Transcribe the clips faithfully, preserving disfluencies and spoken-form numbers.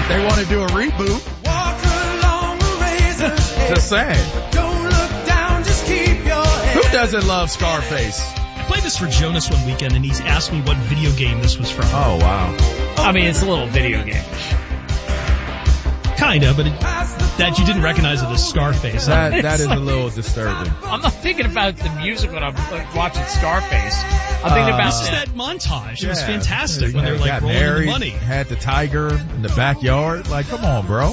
they want to do a reboot. Walk along the razor's edge. Just saying. Don't look down, just keep your head. Who doesn't love Scarface? I played this for Jonas one weekend, and he's asked me what video game this was from. Oh, wow. I mean, it's a little video game. Kinda, but it, that you didn't recognize it as Scarface. That, Huh? that is a little disturbing. I'm not thinking about the music when I'm like, watching Scarface. I'm thinking Uh, about This is that. that montage. It was Yeah. fantastic when Yeah, they're like got rolling married, the money. Had the tiger in the backyard. Like, come on, bro.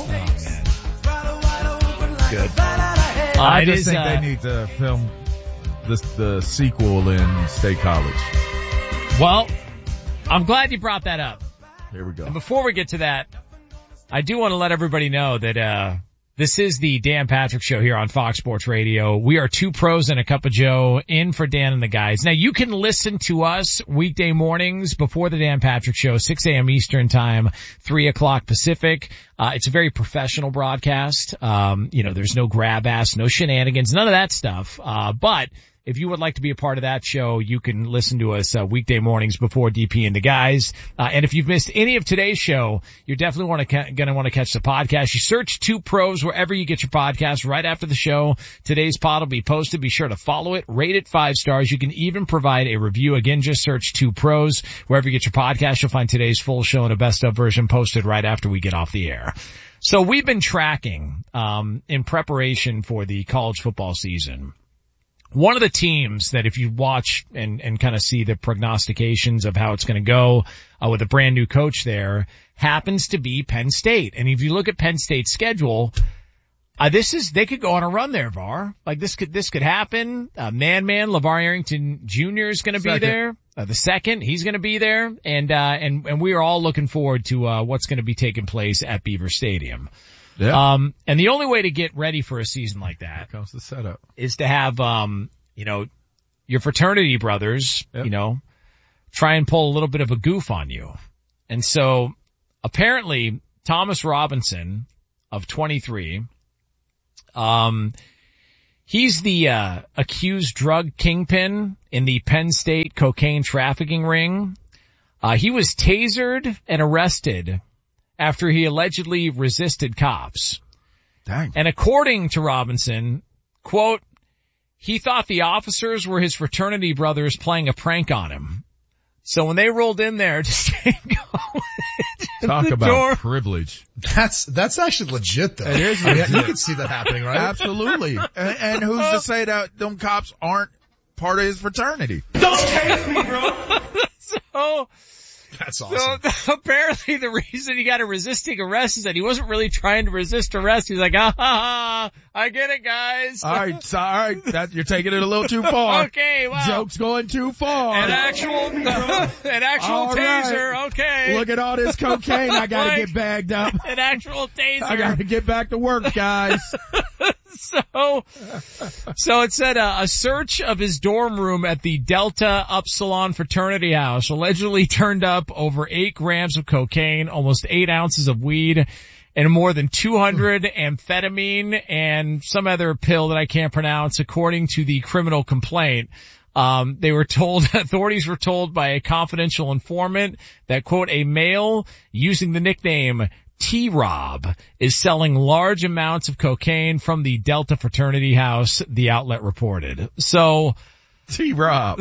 Good. I Uh, it just is, think uh, they need to film this, the sequel in State College. Well, I'm glad you brought that up. Here we go. And before we get to that, I do want to let everybody know that uh this is the Dan Patrick Show here on Fox Sports Radio. We are two pros and a cup of Joe in for Dan and the guys. Now, you can listen to us weekday mornings before the Dan Patrick Show, six a.m. Eastern Time, three o'clock Pacific. Uh It's a very professional broadcast. Um, you know, there's no grab ass, no shenanigans, none of that stuff. Uh But if you would like to be a part of that show, you can listen to us uh, weekday mornings before D P and the guys. Uh, and if you've missed any of today's show, you're definitely want to ca- going to want to catch the podcast. You search Two Pros wherever you get your podcast. Right after the show, today's pod will be posted. Be sure to follow it, rate it five stars. You can even provide a review. Again, just search Two Pros wherever you get your podcast. You'll find today's full show and a best of version posted right after we get off the air. So we've been tracking um in preparation for the college football season. One of the teams that if you watch and, and kind of see the prognostications of how it's going to go uh, with a brand new coach there happens to be Penn State. And if you look at Penn State's schedule, uh, this is, they could go on a run there, Var. Like this could, this could happen. Uh, man, man, LeVar Arrington Junior is going to be Second. there. Uh, the second, he's going to be there. And, uh, and, and we are all looking forward to, uh, what's going to be taking place at Beaver Stadium. Yeah. Um, and the only way to get ready for a season like that Here comes the setup. is to have, um, you know, your fraternity brothers, Yep. you know, try and pull a little bit of a goof on you. And so apparently Thomas Robinson of twenty-three, um, he's the, uh, accused drug kingpin in the Penn State cocaine trafficking ring. Uh, he was tasered and arrested after he allegedly resisted cops. Dang. And according to Robinson, quote, he thought the officers were his fraternity brothers playing a prank on him. So when they rolled in there to stay going, Talk the about door, privilege. That's, that's actually legit though. It is I mean, legit. you can see that happening, right? Absolutely. And, and who's to say that them cops aren't part of his fraternity? don't take me, bro. so, That's awesome. so apparently the reason he got a resisting arrest is that he wasn't really trying to resist arrest. He's like, ah, ha, ha, I get it, guys. All right, so, all right, that, you're taking it a little too far. Okay, wow. Joke's going too far. An actual, an actual All right. taser, okay. Look at all this cocaine. I gotta Like- get bagged up. An actual taser. I gotta get back to work, guys. So, so it said uh, a search of his dorm room at the Delta Upsilon fraternity house allegedly turned up over eight grams of cocaine, almost eight ounces of weed, and more than two hundred amphetamine and some other pill that I can't pronounce, according to the criminal complaint. Um, they were told, authorities were told by a confidential informant that, quote, a male using the nickname T-Rob is selling large amounts of cocaine from the Delta fraternity house, the outlet reported. So, T-Rob.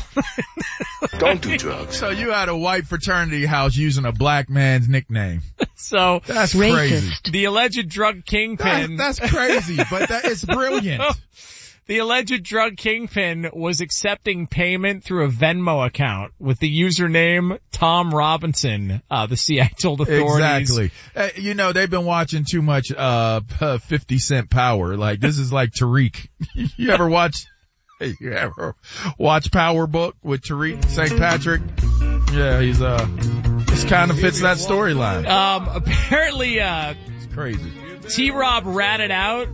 Don't do drugs. So you had a white fraternity house using a black man's nickname. so That's crazy. the alleged drug That's, kingpin, that's crazy, but that is brilliant. the alleged drug kingpin was accepting payment through a Venmo account with the username Tom Robinson, uh, the C I told authorities. Exactly. Uh, you know, they've been watching too much, uh, fifty Cent Power. Like, this is like Tariq. You ever watch, you ever watch Power Book with Tariq Saint Patrick? Yeah, he's, uh, this kind of fits that storyline. Um, apparently, uh, It's crazy. T-Rob ratted out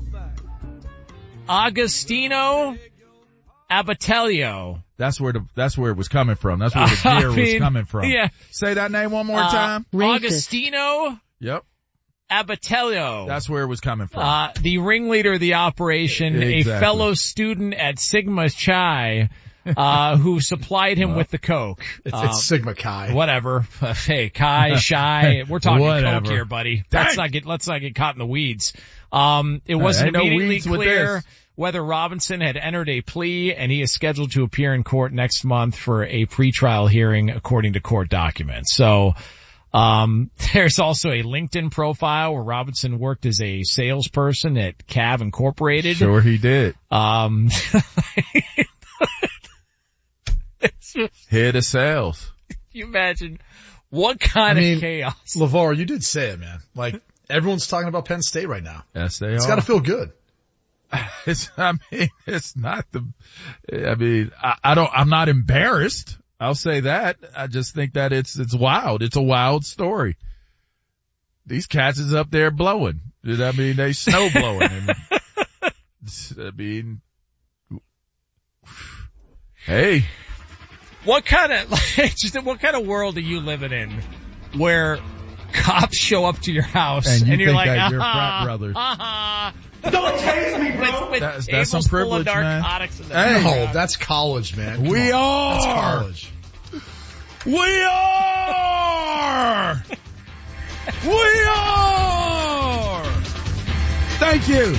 Agostino Abatelio. That's where the, that's where it was coming from. That's where the gear I mean, was coming from. Yeah. Say that name one more Uh, time. Agostino Yep. Abatelio. That's where it was coming from. Uh, the ringleader of the operation, Exactly. a fellow student at Sigma Chi, uh, who supplied him well, with the coke. It's, um, it's Sigma Chi. Whatever. Hey, Chi, Shy. We're talking Whatever. coke here, buddy. Let's not get, let's not get caught in the weeds. Um, it wasn't no immediately weeds with clear this. whether Robinson had entered a plea, and he is scheduled to appear in court next month for a pretrial hearing according to court documents. So, um, there's also a LinkedIn profile where Robinson worked as a salesperson at Cav Incorporated. Sure he did. Um, it's just, Head of sales. can you imagine what kind I mean, of chaos? LeVar, you did say it, man. Like, everyone's talking about Penn State right now. Yes, they It's are. got to feel good. It's, I mean, it's not the, I mean, I, I don't, I'm not embarrassed. I'll say that. I just think that it's, it's wild. It's a wild story. These cats is up there blowing. I mean, they snow blowing. And, I mean, hey. What kind of, like, just what kind of world are you living in where cops show up to your house And and, you you're think like, that ah, you're frat brothers. ah, Don't tase me, bro. with, with That's- that's tables some full of privilege, man. narcotics in the Hey. No, background. that's college, man. Come We on. are. That's college. We are! We are! Thank you.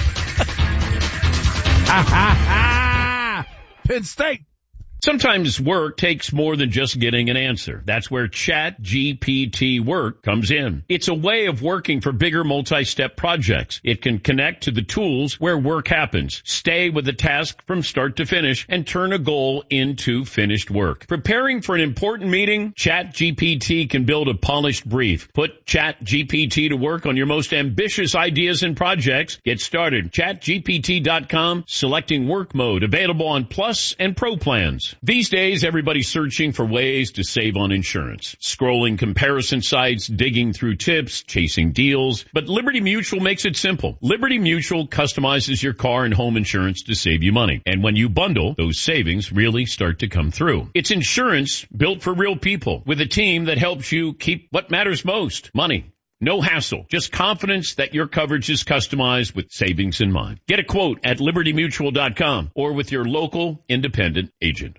Ha ha ha! Penn State. Sometimes work takes more than just getting an answer. That's where Chat G P T Work comes in. It's a way of working for bigger multi-step projects. It can connect to the tools where work happens, stay with the task from start to finish, and turn a goal into finished work. Preparing for an important meeting? Chat G P T can build a polished brief. Put Chat G P T to work on your most ambitious ideas and projects. Get started. chat G P T dot com, selecting work mode, available on Plus and Pro plans. These days, everybody's searching for ways to save on insurance. Scrolling comparison sites, digging through tips, chasing deals. But Liberty Mutual makes it simple. Liberty Mutual customizes your car and home insurance to save you money. And when you bundle, those savings really start to come through. It's insurance built for real people with a team that helps you keep what matters most, money. No hassle, just confidence that your coverage is customized with savings in mind. Get a quote at liberty mutual dot com or with your local independent agent.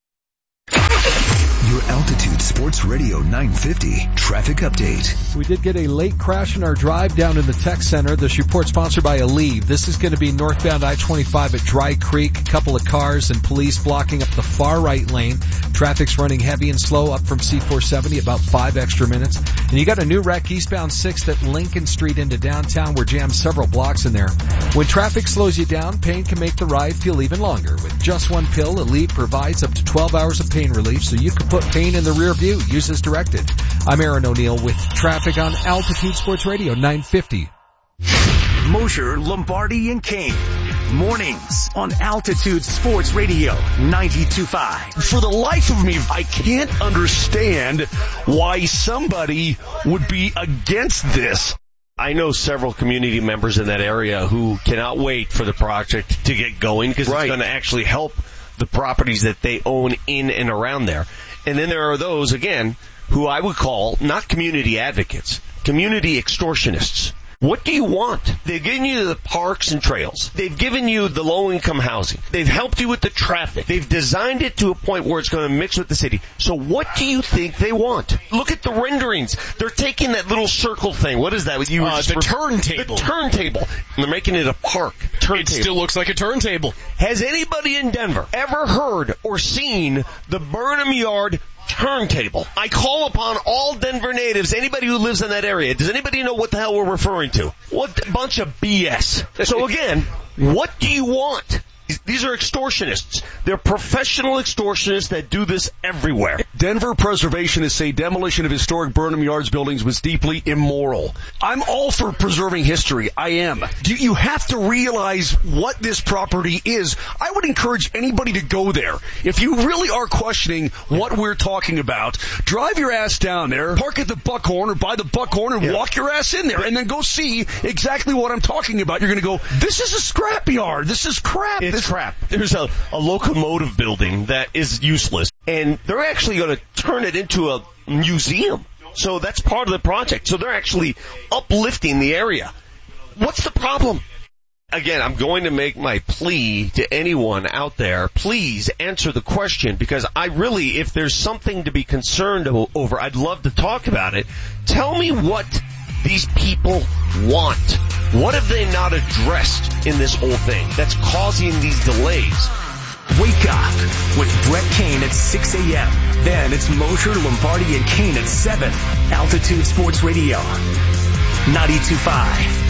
Your Altitude Sports Radio nine fifty traffic update. We did get a late crash in our drive down in the tech center. This report sponsored by Aleve. This is going to be northbound I twenty-five at Dry Creek. A couple of cars and police blocking up the far right lane. Traffic's running heavy and slow up from C four seventy, about five extra minutes. And you got a new wreck eastbound sixth at Lincoln Street into downtown. We're jammed several blocks in there. When traffic slows you down, pain can make the ride feel even longer. With just one pill, Aleve provides up to twelve hours of pain relief so you can put pain in the rear view. Use as directed. I'm Aaron O'Neill with traffic on Altitude Sports Radio nine fifty. Mosher, Lombardi, and Kane. Mornings on Altitude Sports Radio ninety-two point five. For the life of me, I can't understand why somebody would be against this. I know several community members in that area who cannot wait for the project to get going because right. It's going to actually help the properties that they own in and around there. And then there are those, again, who I would call not community advocates, community extortionists. What do you want? They've given you the parks and trails. They've given you the low-income housing. They've helped you with the traffic. They've designed it to a point where it's going to mix with the city. So what do you think they want? Look at the renderings. They're taking that little circle thing. What is that? You uh, the turntable. The turntable. And they're making it a park. Turntable. It still looks like a turntable. Has anybody in Denver ever heard or seen the Burnham Yard turntable? I call upon all Denver natives, anybody who lives in that area. Does anybody know what the hell we're referring to? What bunch of B S. So again, what do you want? These are extortionists. They're professional extortionists that do this everywhere. Denver preservationists say demolition of historic Burnham Yards buildings was deeply immoral. I'm all for preserving history. I am. You, you have to realize what this property is. I would encourage anybody to go there. If you really are questioning what we're talking about, drive your ass down there, park at the Buckhorn or by the Buckhorn and yeah. walk your ass in there and then go see exactly what I'm talking about. You're going to go, this is a scrapyard. This is crap. It's crap. There's a, a locomotive building that is useless, and they're actually going to turn it into a museum. So that's part of the project. So they're actually uplifting the area. What's the problem? Again, I'm going to make my plea to anyone out there. Please answer the question, because I really, if there's something to be concerned over, I'd love to talk about it. Tell me what these people want. What have they not addressed in this whole thing that's causing these delays? Wake up with Brett Kane at six a.m. Then it's Mosher, Lombardi, and Kane at seven. Altitude Sports Radio, ninety-two point five.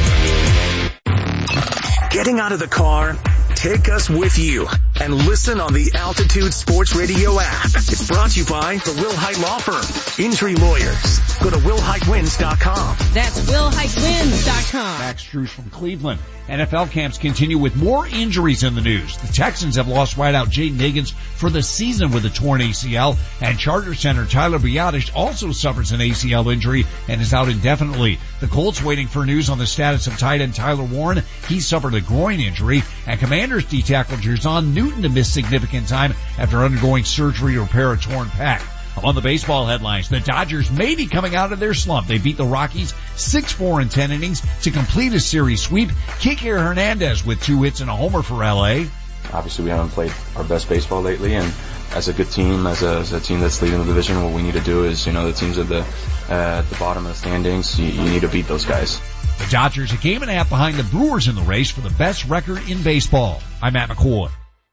Getting out of the car? Take us with you and listen on the Altitude Sports Radio app. It's brought to you by the Will Hite Law Firm. Injury lawyers. Go to will hite wins dot com. That's will hite wins dot com. Max Struess from Cleveland. N F L camps continue with more injuries in the news. The Texans have lost wideout Jaden Higgins for the season with a torn A C L, and Charger center Tyler Biadasz also suffers an A C L injury and is out indefinitely. The Colts waiting for news on the status of tight end Tyler Warren. He suffered a groin injury, and Commanders D-tackle Jerzon Newton to miss significant time after undergoing surgery to repair a torn pec. On the baseball headlines, the Dodgers may be coming out of their slump. They beat the Rockies six four in ten innings to complete a series sweep. Kike Hernandez with two hits and a homer for L A. Obviously, we haven't played our best baseball lately, and as a good team, as a, as a team that's leading the division, what we need to do is, you know, the teams at the, uh, at the bottom of the standings, you, you need to beat those guys. The Dodgers a game and a half behind the Brewers in the race for the best record in baseball. I'm Matt McCoy.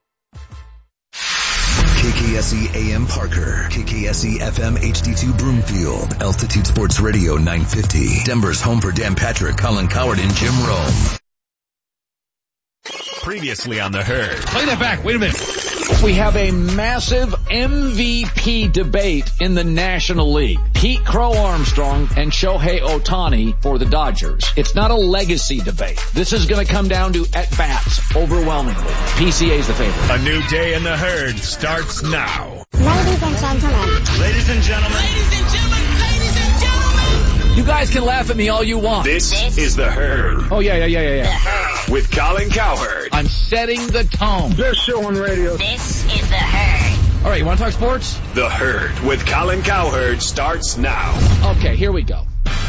K K S E A M Parker, K K S E F M H D two Broomfield, Altitude Sports Radio nine fifty, Denver's home for Dan Patrick, Colin Cowherd, and Jim Rome. Previously on The Herd. Play that back. Wait a minute. We have a massive M V P debate in the National League. Pete Crow Armstrong and Shohei Ohtani for the Dodgers. It's not a legacy debate. This is going to come down to at-bats overwhelmingly. P C A's the favorite. A new day in The Herd starts now. Ladies and gentlemen. Ladies and gentlemen. Ladies and gentlemen. Ladies and gentlemen. You guys can laugh at me all you want. This, this is The Herd. Oh, yeah, yeah, yeah, yeah, yeah. With Colin Cowherd. I'm setting the tone. Best show on radio. This is The Herd. All right, you want to talk sports? The Herd with Colin Cowherd starts now. Okay, here we go.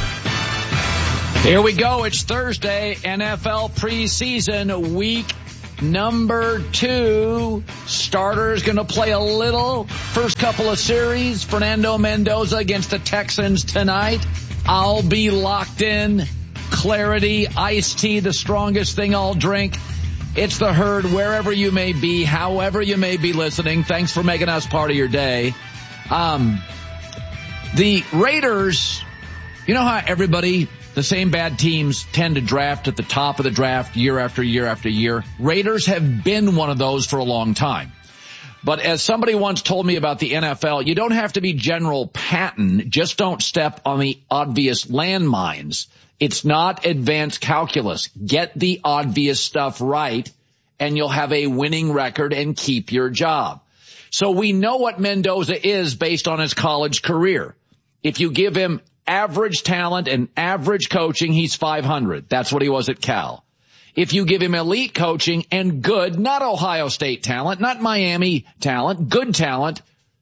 Here we go. It's Thursday, N F L preseason week number two. Starter's going to play a little. First couple of series, Fernando Mendoza against the Texans tonight. I'll be locked in. Clarity, iced tea, the strongest thing I'll drink. It's The Herd wherever you may be, however you may be listening. Thanks for making us part of your day. Um, the Raiders, you know how everybody, the same bad teams tend to draft at the top of the draft year after year after year? Raiders have been one of those for a long time. But as somebody once told me about the N F L, you don't have to be General Patton. Just don't step on the obvious landmines. It's not advanced calculus. Get the obvious stuff right, and you'll have a winning record and keep your job. So we know what Mendoza is based on his college career. If you give him average talent and average coaching, he's five hundred. That's what he was at Cal. If you give him elite coaching and good, not Ohio State talent, not Miami talent, good talent,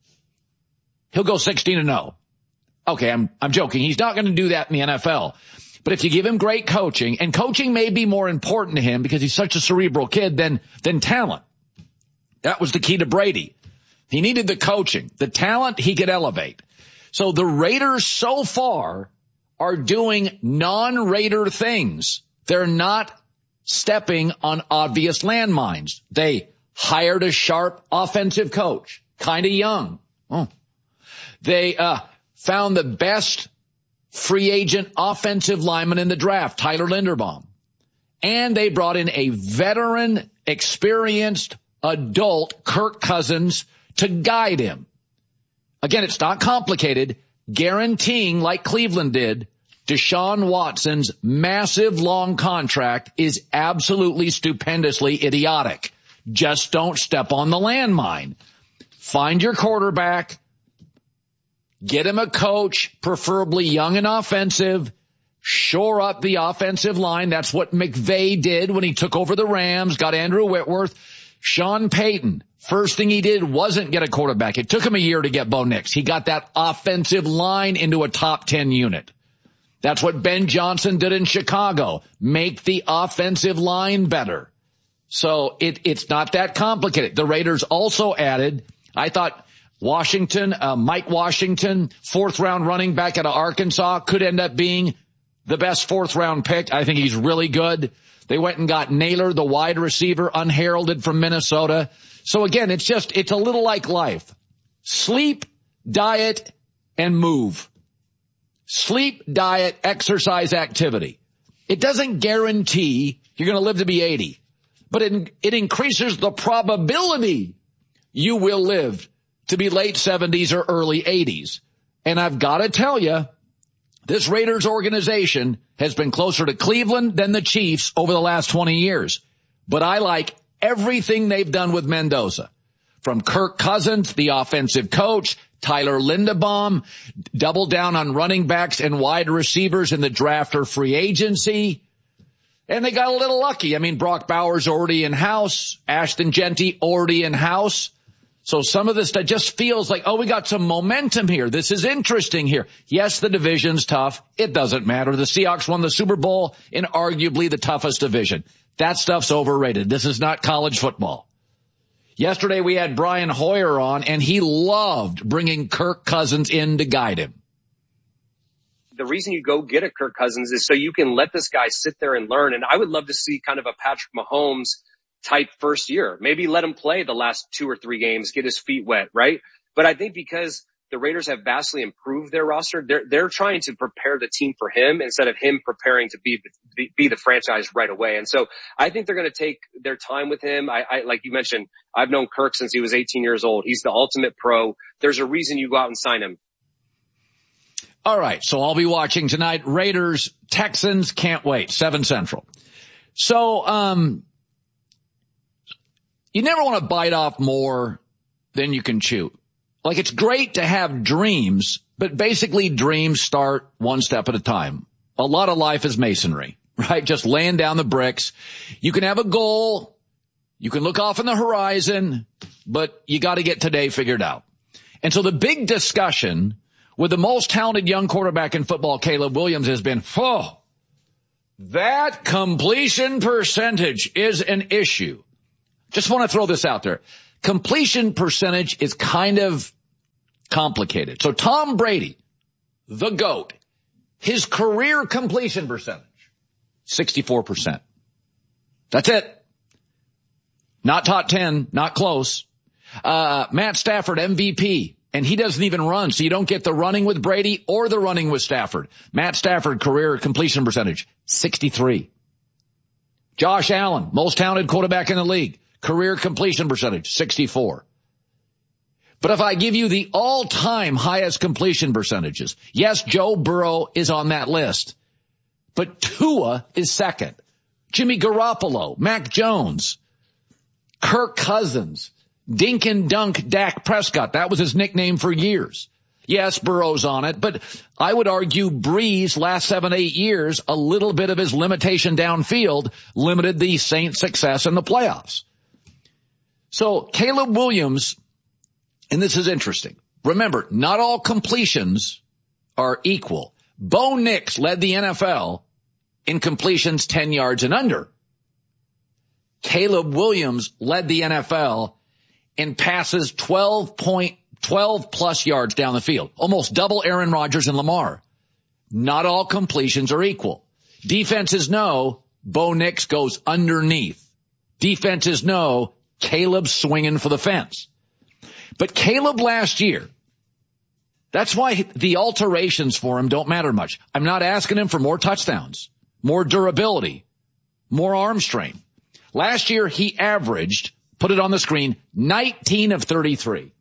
he'll go sixteen and oh. Okay, I'm, I'm joking. He's not going to do that in the N F L. But if you give him great coaching, and coaching may be more important to him because he's such a cerebral kid than, than talent. That was the key to Brady. He needed the coaching. The talent he could elevate. So the Raiders so far are doing non-Raider things. They're not stepping on obvious landmines. They hired a sharp offensive coach, kind of young. Oh. They uh found the best free agent offensive lineman in the draft, Tyler Linderbaum. And they brought in a veteran, experienced adult, Kirk Cousins, to guide him. Again, it's not complicated, guaranteeing, like Cleveland did, Deshaun Watson's massive long contract is absolutely stupendously idiotic. Just don't step on the landmine. Find your quarterback. Get him a coach, preferably young and offensive. Shore up the offensive line. That's what McVay did when he took over the Rams, got Andrew Whitworth. Sean Payton, first thing he did wasn't get a quarterback. It took him a year to get Bo Nix. He got that offensive line into a top ten unit. That's what Ben Johnson did in Chicago. Make the offensive line better. So it, it's not that complicated. The Raiders also added, I thought Washington, uh, Mike Washington, fourth round running back out of Arkansas, could end up being the best fourth round pick. I think he's really good. They went and got Naylor, the wide receiver, unheralded from Minnesota. So again, it's just, it's a little like life. Sleep, diet, and move. Sleep, diet, exercise, activity. It doesn't guarantee you're going to live to be eighty, but it, it increases the probability you will live to be late seventies or early eighties. And I've got to tell you, this Raiders organization has been closer to Cleveland than the Chiefs over the last twenty years. But I like everything they've done with Mendoza. From Kirk Cousins, the offensive coach, Tyler Linderbaum, double down on running backs and wide receivers in the draft or free agency. And they got a little lucky. I mean, Brock Bowers already in-house, Ashton Genty already in-house. So some of this that just feels like, oh, we got some momentum here. This is interesting here. Yes, the division's tough. It doesn't matter. The Seahawks won the Super Bowl in arguably the toughest division. That stuff's overrated. This is not college football. Yesterday we had Brian Hoyer on, and he loved bringing Kirk Cousins in to guide him. The reason you go get a Kirk Cousins is so you can let this guy sit there and learn. And I would love to see kind of a Patrick Mahomes type first year. Maybe let him play the last two or three games, get his feet wet, right? But I think because the Raiders have vastly improved their roster, they're, they're trying to prepare the team for him instead of him preparing to be, be, be the franchise right away. And so I think they're going to take their time with him. I, I, like you mentioned, I've known Kirk since he was eighteen years old. He's the ultimate pro. There's a reason you go out and sign him. All right. So I'll be watching tonight. Raiders, Texans, can't wait. seven Central. So, um, you never want to bite off more than you can chew. Like, it's great to have dreams, but basically dreams start one step at a time. A lot of life is masonry, right? Just laying down the bricks. You can have a goal. You can look off on the horizon, but you got to get today figured out. And so the big discussion with the most talented young quarterback in football, Caleb Williams, has been, oh, that completion percentage is an issue. Just want to throw this out there. Completion percentage is kind of complicated. So Tom Brady, the GOAT, his career completion percentage, sixty-four percent. That's it. Not top ten, not close. Uh, Matt Stafford, M V P, and he doesn't even run, so you don't get the running with Brady or the running with Stafford. Matt Stafford, career completion percentage, sixty-three. Josh Allen, most talented quarterback in the league. Career completion percentage, sixty-four. But if I give you the all-time highest completion percentages, yes, Joe Burrow is on that list, but Tua is second. Jimmy Garoppolo, Mac Jones, Kirk Cousins, Dink and Dunk Dak Prescott. That was his nickname for years. Yes, Burrow's on it, but I would argue Breeze last seven, eight years, a little bit of his limitation downfield limited the Saints' success in the playoffs. So Caleb Williams, and this is interesting. Remember, not all completions are equal. Bo Nix led the N F L in completions ten yards and under. Caleb Williams led the N F L in passes twelve point twelve plus yards down the field. Almost double Aaron Rodgers and Lamar. Not all completions are equal. Defenses know Bo Nix goes underneath. Defenses know Caleb's swinging for the fence. But Caleb last year, that's why the alterations for him don't matter much. I'm not asking him for more touchdowns, more durability, more arm strength. Last year, he averaged, put it on the screen, nineteen of thirty-three.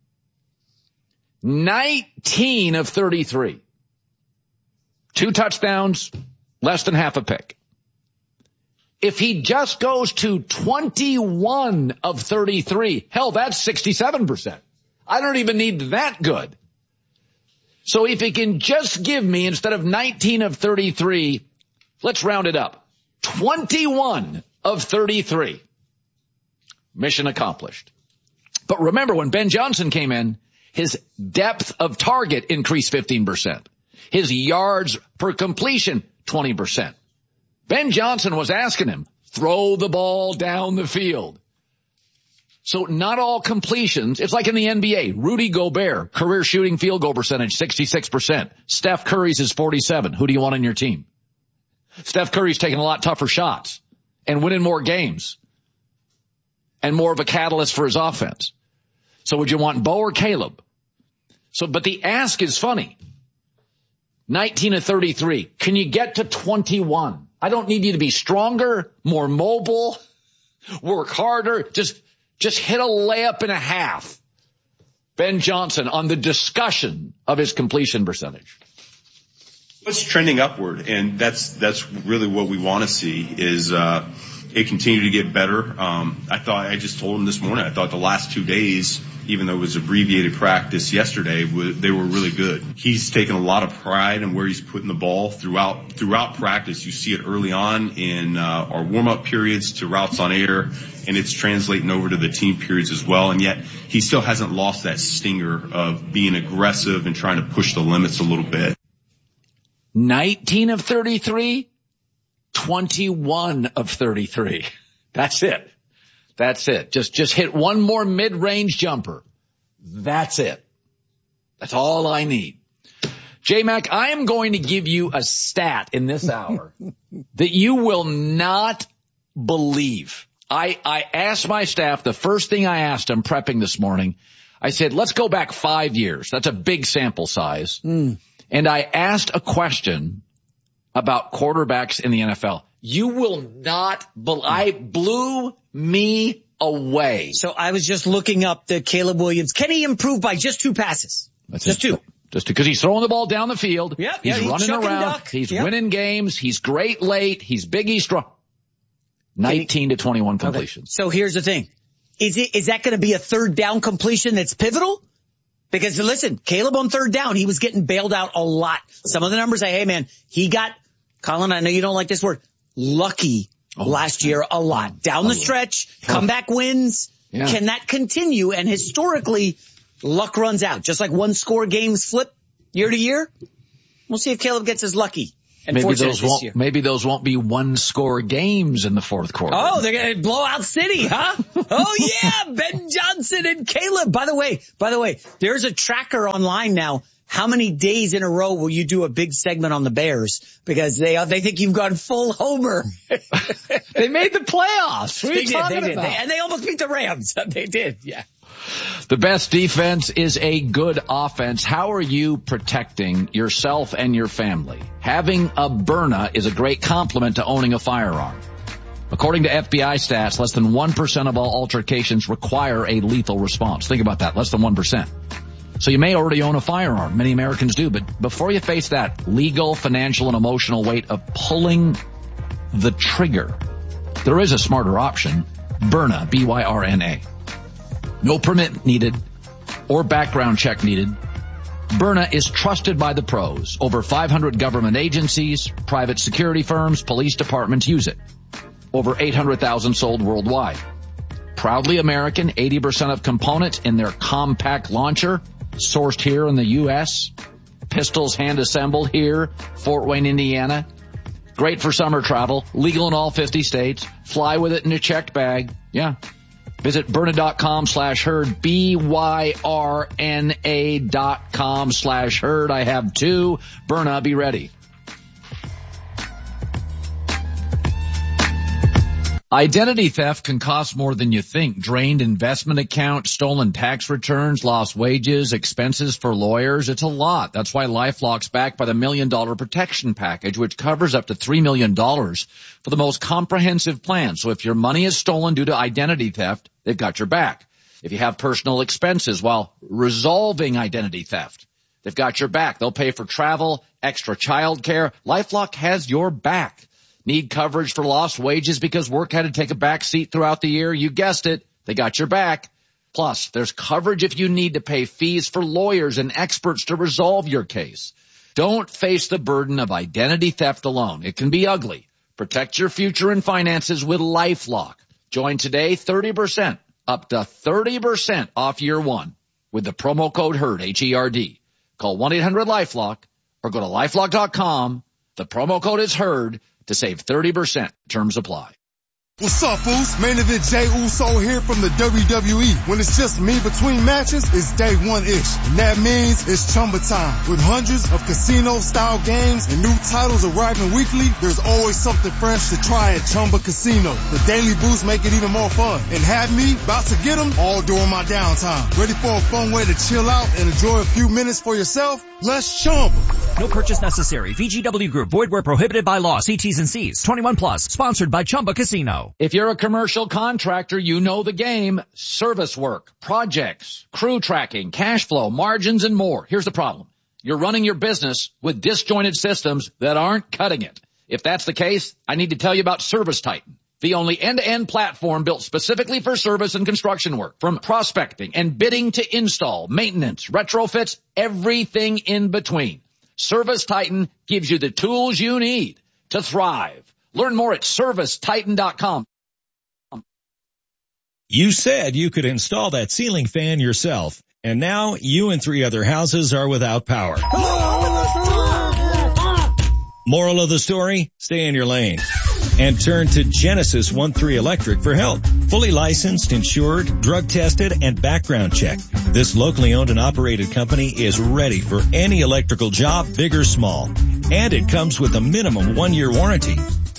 nineteen of thirty-three. Two touchdowns, less than half a pick. If he just goes to twenty-one of thirty-three, hell, that's sixty-seven percent. I don't even need that good. So if he can just give me, instead of nineteen of thirty-three, let's round it up, twenty-one of thirty-three. Mission accomplished. But remember, when Ben Johnson came in, his depth of target increased fifteen percent. His yards per completion, twenty percent. Ben Johnson was asking him, throw the ball down the field. So not all completions. It's like in the N B A. Rudy Gobert, career shooting field goal percentage, sixty-six percent. Steph Curry's is forty-seven. Who do you want on your team? Steph Curry's taking a lot tougher shots and winning more games and more of a catalyst for his offense. So would you want Bo or Caleb? So, but the ask is funny. nineteen of thirty-three. Can you get to twenty-one? I don't need you to be stronger, more mobile, work harder. Just, just hit a layup and a half. Ben Johnson on the discussion of his completion percentage. It's trending upward, and that's that's really what we want to see is uh it continue to get better. Um I thought I just told him this morning, I thought the last two days, even though it was abbreviated practice yesterday, they were really good. He's taken a lot of pride in where he's putting the ball throughout throughout practice. You see it early on in uh, our warm-up periods to routes on air, and it's translating over to the team periods as well. And yet he still hasn't lost that stinger of being aggressive and trying to push the limits a little bit. nineteen of thirty-three, twenty-one of thirty-three. That's it. That's it. Just, just hit one more mid-range jumper. That's it. That's all I need. J-Mac, I am going to give you a stat in this hour that you will not believe. I, I asked my staff, the first thing I asked them prepping this morning, I said, let's go back five years. That's a big sample size. Mm. And I asked a question about quarterbacks in the N F L. You will not believe, I blew me away. So I was just looking up the Caleb Williams. Can he improve by just two passes? That's just it. two. Just because he's throwing the ball down the field. Yep, he's yeah, running he's around. He's yep. winning games. He's great late. He's big. He's strong. nineteen to twenty-one completions. Okay. So here's the thing. Is it, is that going to be a third down completion that's pivotal? Because listen, Caleb on third down, he was getting bailed out a lot. Some of the numbers say, hey man, he got, Colin, I know you don't like this word, lucky oh, last year a lot. Down the stretch, comeback wins. Yeah. Can that continue? And historically, luck runs out. Just like one score games flip year to year. We'll see if Caleb gets as lucky. And maybe those this won't, year. maybe those won't be one score games in the fourth quarter. Oh, they're going to blow out City, huh? Oh yeah, Ben Johnson and Caleb. By the way, by the way, there's a tracker online now. How many days in a row will you do a big segment on the Bears? Because they they think you've gone full homer. They made the playoffs. What are they you did, talking they did. about? They, and they almost beat the Rams. They did, yeah. The best defense is a good offense. How are you protecting yourself and your family? Having a Byrna is a great complement to owning a firearm. According to F B I stats, less than one percent of all altercations require a lethal response. Think about that, less than one percent. So you may already own a firearm. Many Americans do, but before you face that legal, financial, and emotional weight of pulling the trigger, there is a smarter option. Byrna, B Y R N A. No permit needed or background check needed. Byrna is trusted by the pros. Over five hundred government agencies, private security firms, police departments use it. Over eight hundred thousand sold worldwide. Proudly American, eighty percent of components in their compact launcher, sourced here in the U S. Pistols hand assembled here, Fort Wayne, Indiana. Great for summer travel, legal in all fifty states. Fly with it in a checked bag. Yeah. Visit Byrna.com slash herd, B Y R N A dot com slash herd. I have two. Byrna, be ready. Identity theft can cost more than you think. Drained investment accounts, stolen tax returns, lost wages, expenses for lawyers. It's a lot. That's why LifeLock's backed by the Million Dollar Protection Package, which covers up to three million dollars for the most comprehensive plan. So if your money is stolen due to identity theft, they've got your back. If you have personal expenses while resolving identity theft, they've got your back. They'll pay for travel, extra child care. LifeLock has your back. Need coverage for lost wages because work had to take a back seat throughout the year? You guessed it. They got your back. Plus, there's coverage if you need to pay fees for lawyers and experts to resolve your case. Don't face the burden of identity theft alone. It can be ugly. Protect your future and finances with LifeLock. Join today, thirty percent, up to thirty percent off year one with the promo code HERD, H E R D. Call one eight hundred LifeLock, or go to LifeLock dot com. The promo code is heard to save thirty percent. Terms apply. What's up, fools? Main event Jay Uso here from the W W E. When it's just me between matches, it's day one-ish. And that means it's Chumba time. With hundreds of casino-style games and new titles arriving weekly, there's always something fresh to try at Chumba Casino. The daily boosts make it even more fun. And have me about to get them all during my downtime. Ready for a fun way to chill out and enjoy a few minutes for yourself? Let's Chumba. No purchase necessary. V G W Group. Void where prohibited by law. See T's and C's. twenty-one plus. Sponsored by Chumba Casino. If you're a commercial contractor, you know the game. Service work, projects, crew tracking, cash flow, margins, and more. Here's the problem. You're running your business with disjointed systems that aren't cutting it. If that's the case, I need to tell you about Service Titan, the only end-to-end platform built specifically for service and construction work. From prospecting and bidding to install, maintenance, retrofits, everything in between. Service Titan gives you the tools you need to thrive. Learn more at service titan dot com. You said you could install that ceiling fan yourself, and now you and three other houses are without power. Moral of the story? Stay in your lane. And turn to Genesis one three Electric for help. Fully licensed, insured, drug tested, and background checked. This locally owned and operated company is ready for any electrical job, big or small. And it comes with a minimum one-year warranty.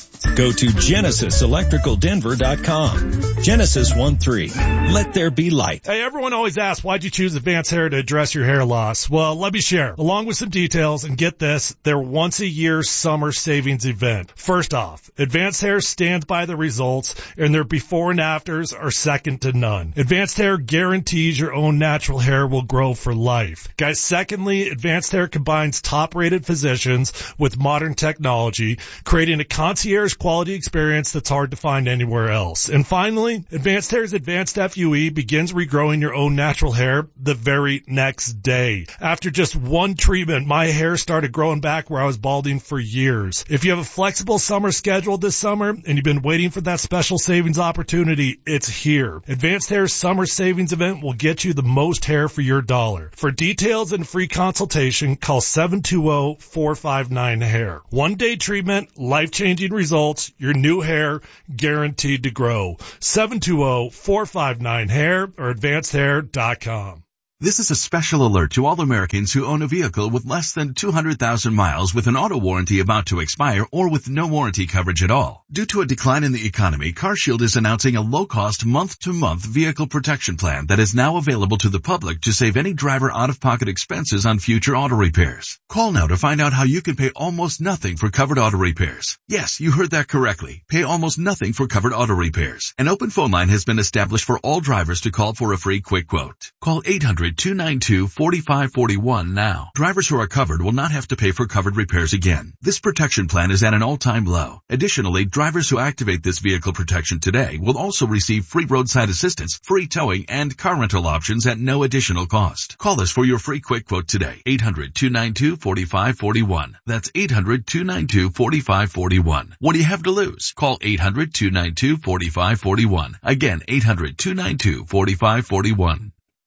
Go to genesis electrical denver dot com. Genesis one three. Let there be light. Hey, everyone always asks, why'd you choose Advanced Hair to address your hair loss? Well, let me share. Along with some details, and get this, their once-a-year summer savings event. First off, Advanced Hair stands by the results, and their before and afters are second to none. Advanced Hair guarantees your own natural hair will grow for life. Guys, secondly, Advanced Hair combines top-rated physicians with modern technology, creating a concierge quality experience that's hard to find anywhere else. And finally, Advanced Hair's Advanced F U E begins regrowing your own natural hair the very next day. After just one treatment, my hair started growing back where I was balding for years. If you have a flexible summer schedule this summer and you've been waiting for that special savings opportunity, it's here. Advanced Hair's summer savings event will get you the most hair for your dollar. For details and free consultation, call seven two zero, four five nine, hair. One day treatment, life-changing results. Your new hair guaranteed to grow. seven two zero, four five nine, hair or advanced hair dot com. This is a special alert to all Americans who own a vehicle with less than two hundred thousand miles with an auto warranty about to expire or with no warranty coverage at all. Due to a decline in the economy, CarShield is announcing a low-cost month-to-month vehicle protection plan that is now available to the public to save any driver out-of-pocket expenses on future auto repairs. Call now to find out how you can pay almost nothing for covered auto repairs. Yes, you heard that correctly. Pay almost nothing for covered auto repairs. An open phone line has been established for all drivers to call for a free quick quote. Call eight hundred, two nine two, four five four one now. Drivers who are covered will not have to pay for covered repairs again. This protection plan is at an all-time low. Additionally, drivers who activate this vehicle protection today will also receive free roadside assistance, free towing, and car rental options at no additional cost. Call us for your free quick quote today. eight hundred, two nine two, four five four one. That's eight hundred, two nine two, four five four one. What do you have to lose? Call eight hundred, two nine two, four five four one. Again, eight hundred, two nine two, four five four one.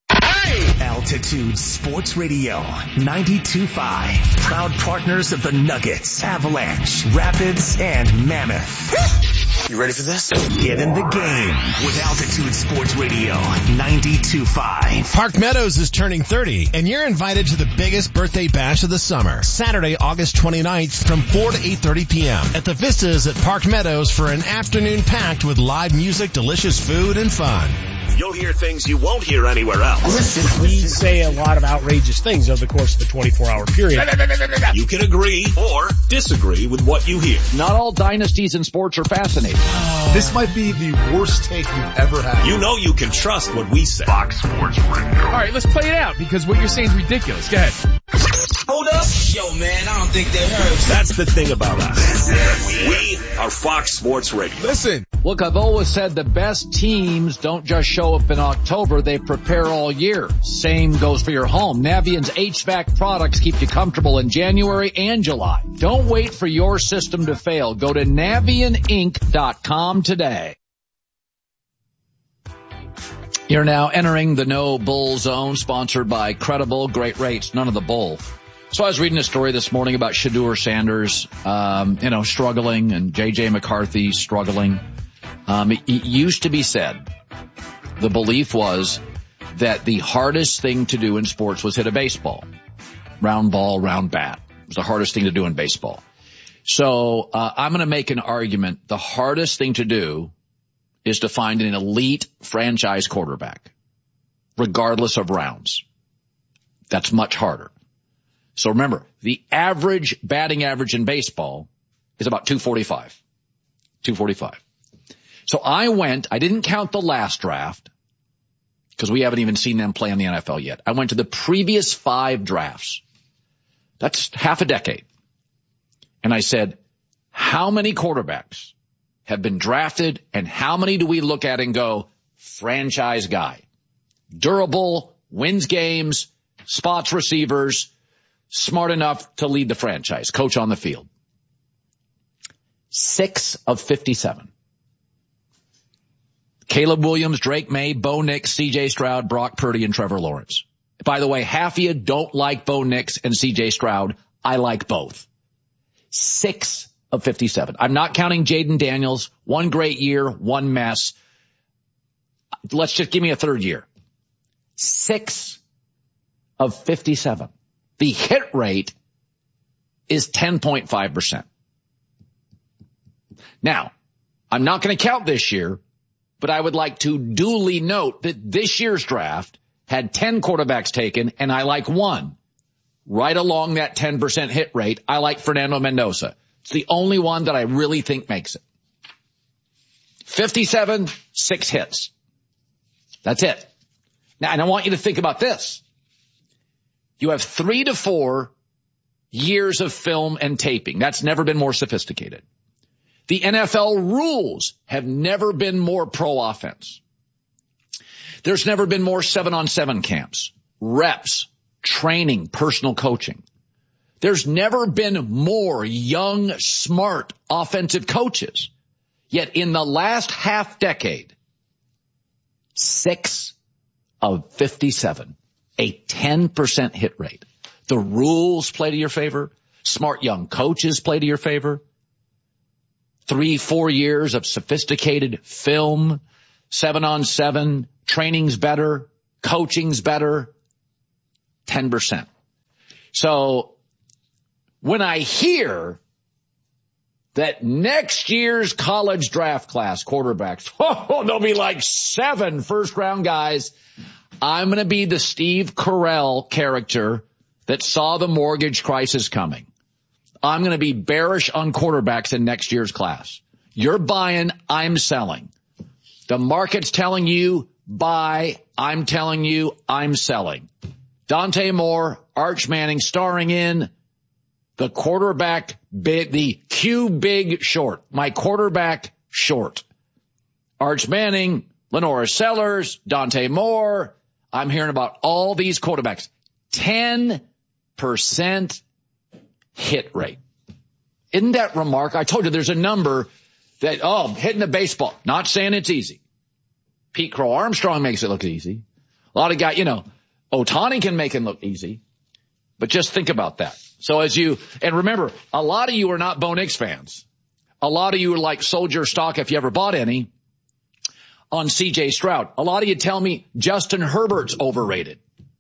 Altitude Sports Radio ninety-two point five. Proud partners of the Nuggets, Avalanche, Rapids, and Mammoth. You ready for this? Get in the game with Altitude Sports Radio ninety-two point five. Park Meadows is turning thirty, and you're invited to the biggest birthday bash of the summer. Saturday, August twenty-ninth from four to eight thirty p.m. at the Vistas at Park Meadows for an afternoon packed with live music, delicious food, and fun. You'll hear things you won't hear anywhere else. We say a lot of outrageous things over the course of the twenty-four hour period. You can agree or disagree with what you hear. Not all dynasties in sports are fascinating. This might be the worst take you've ever had. You know you can trust what we say. Fox Sports Radio. All right, let's play it out because what you're saying is ridiculous. Go ahead. Hold up. Yo, man, I don't think they heard. That's the thing about us. We are Fox Sports Radio. Listen. Look, I've always said the best teams don't just show up in October, they prepare all year. Same goes for your home. Navient's H V A C products keep you comfortable in January and July. Don't wait for your system to fail. Go to Navient Inc dot com today. You're now entering the No Bull Zone, sponsored by Credible. Great rates, none of the bull. So I was reading a story this morning about Shedeur Sanders, um, you know, struggling, and J J McCarthy struggling. Um, it, it used to be said, the belief was that the hardest thing to do in sports was hit a baseball. Round ball, round bat. It was the hardest thing to do in baseball. So uh, I'm going to make an argument. The hardest thing to do is to find an elite franchise quarterback, regardless of rounds. That's much harder. So remember, the average batting average in baseball is about two forty-five. two forty-five. So I went, I didn't count the last draft because we haven't even seen them play in the N F L yet. I went to the previous five drafts. That's half a decade. And I said, how many quarterbacks have been drafted and how many do we look at and go, franchise guy, durable, wins games, spots receivers, smart enough to lead the franchise, coach on the field? Six of fifty-seven. Caleb Williams, Drake May, Bo Nix, C J Stroud, Brock Purdy, and Trevor Lawrence. By the way, half of you don't like Bo Nix and C J Stroud. I like both. Six of fifty-seven. I'm not counting Jaden Daniels. One great year, one mess. Let's just give me a third year. Six of fifty-seven. The hit rate is ten point five percent. Now, I'm not going to count this year, but I would like to duly note that this year's draft had ten quarterbacks taken, and I like one. Right along that ten percent hit rate, I like Fernando Mendoza. It's the only one that I really think makes it. fifty-seven, six hits. That's it. Now, and I want you to think about this. You have three to four years of film and taping. That's never been more sophisticated. The N F L rules have never been more pro offense. There's never been more seven on seven camps, reps, training, personal coaching. There's never been more young, smart offensive coaches. Yet in the last half decade, six of fifty-seven. A ten percent hit rate. The rules play to your favor. Smart young coaches play to your favor. Three, four years of sophisticated film, seven on seven, training's better, coaching's better, ten percent. So when I hear that next year's college draft class quarterbacks, oh, there'll be like seven first round guys, I'm going to be the Steve Carell character that saw the mortgage crisis coming. I'm going to be bearish on quarterbacks in next year's class. You're buying, I'm selling. The market's telling you buy, I'm telling you I'm selling. Dante Moore, Arch Manning starring in the quarterback big, the Q big short, my quarterback short. Arch Manning, Lenora Sellers, Dante Moore. I'm hearing about all these quarterbacks. ten percent hit rate. Isn't that remarkable? I told you there's a number that, oh, hitting the baseball. Not saying it's easy. Pete Crow Armstrong makes it look easy. A lot of guys, you know, Ohtani can make it look easy. But just think about that. So as you, and remember, a lot of you are not Bo Nix fans. A lot of you are like soldier stock, if you ever bought any, on C J Stroud. A lot of you tell me Justin Herbert's overrated.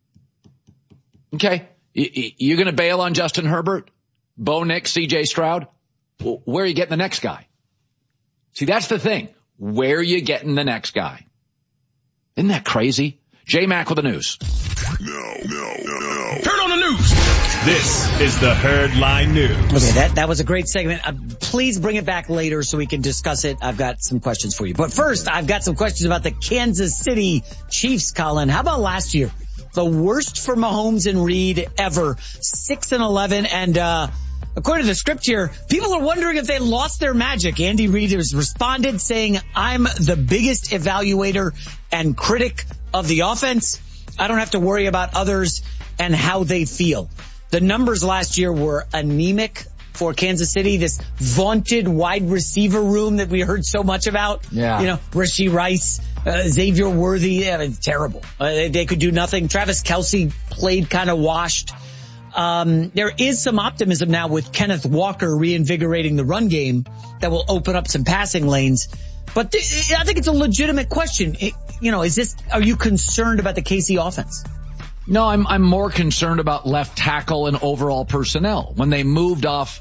Okay. You're going to bail on Justin Herbert? Bo Nix, C J Stroud? Well, where are you getting the next guy? See, that's the thing. Where are you getting the next guy? Isn't that crazy? J-Mac with the news. No, no, no, no. Turn on the news. This is the Herdline News. Okay, that, that was a great segment. Uh, please bring it back later so we can discuss it. I've got some questions for you. But first, I've got some questions about the Kansas City Chiefs, Colin. How about last year? The worst for Mahomes and Reed ever. six and eleven. And, uh, according to the script here, people are wondering if they lost their magic. Andy Reid has responded saying, I'm the biggest evaluator and critic of the offense. I don't have to worry about others and how they feel. The numbers last year were anemic for Kansas City, this vaunted wide receiver room that we heard so much about. Yeah. You know, Rashee Rice, uh, Xavier Worthy, I mean, terrible. Uh, they, they could do nothing. Travis Kelce played kind of washed. Um, there is some optimism now with Kenneth Walker reinvigorating the run game that will open up some passing lanes. But th- I think it's a legitimate question. It, you know, is this, are you concerned about the K C offense? No, I'm, I'm more concerned about left tackle and overall personnel. When they moved off,